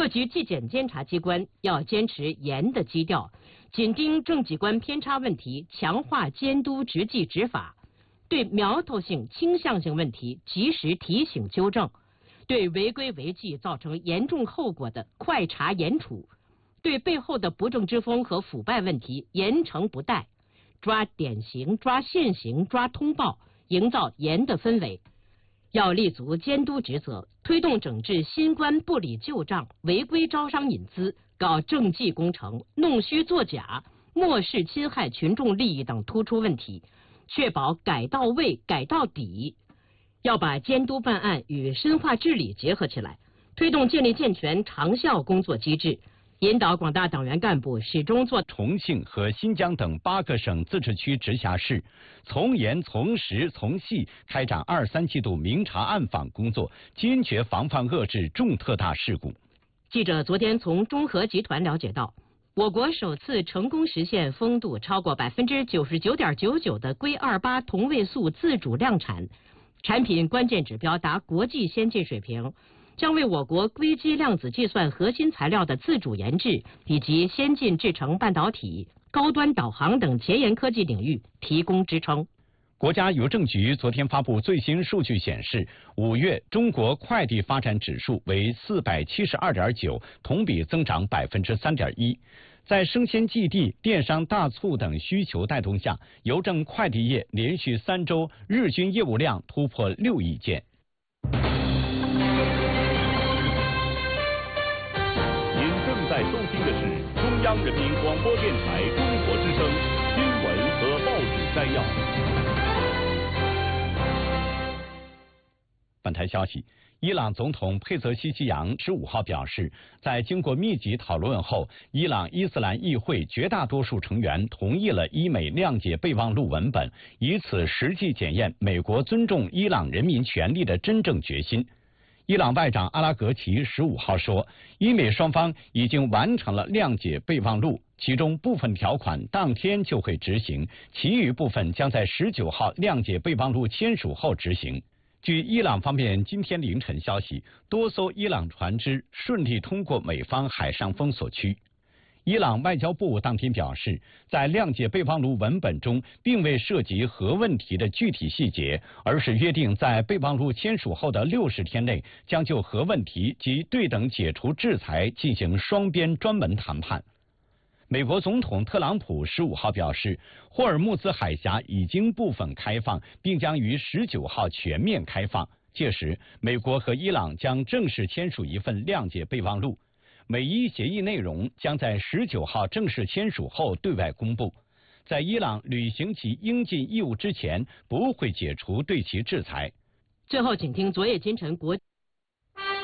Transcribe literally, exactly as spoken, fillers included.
各局纪检监察机关要坚持严的基调，紧盯政绩观偏差问题，强化监督执纪执法，对苗头性、倾向性问题及时提醒纠正，对违规违纪造成严重后果的快查严处，对背后的不正之风和腐败问题严惩不贷，抓典型、抓现行、抓通报，营造严的氛围。要立足监督职责，推动整治新官不理旧账、违规招商引资、搞政绩工程、弄虚作假、漠视侵害群众利益等突出问题，确保改到位、改到底。要把监督办案与深化治理结合起来，推动建立健全长效工作机制，引导广大党员干部始终做。 重庆和新疆等八个省自治区直辖市从严从实从细开展二三季度明察暗访工作，坚决防范遏制重特大事故。 记者昨天从中核集团了解到，我国首次成功实现风度超过百分之九十九点九九的硅二八同位素自主量产，产品关键指标达国际先进水平，将为我国硅基量子计算核心材料的自主研制以及先进制程半导体、高端导航等前沿科技领域提供支撑。 国家邮政局昨天发布最新数据显示，五月中国快递发展指数为四百七十二点九，同比增长百分之三点一。在生鲜基地、电商大促等需求带动下，邮政快递业连续三周日均业务量突破六亿件。 您正在收听的是中央人民广播电台中国之声新闻和报纸摘要。 本台消息，伊朗总统佩泽西奇扬十五号表示，在经过密集讨论后，伊朗伊斯兰议会绝大多数成员同意了伊美谅解备忘录文本，以此实际检验美国尊重伊朗人民权利的真正决心。伊朗外长阿拉格齐十五号说，伊美双方已经完成了谅解备忘录，其中部分条款当天就会执行，其余部分将在十九号谅解备忘录签署后执行。据伊朗方面今天凌晨消息，多艘伊朗船只顺利通过美方海上封锁区。伊朗外交部当天表示，在谅解备忘录文本中并未涉及核问题的具体细节，而是约定在备忘录签署后的六十天内，将就核问题及对等解除制裁进行双边专门谈判。美国总统特朗普十五号表示，霍尔木兹海峡已经部分开放，并将于十九号全面开放。届时，美国和伊朗将正式签署一份谅解备忘录。美伊协议内容将在十九号正式签署后对外公布。在伊朗履行其应尽义务之前，不会解除对其制裁。 最后，请听昨夜今晨国。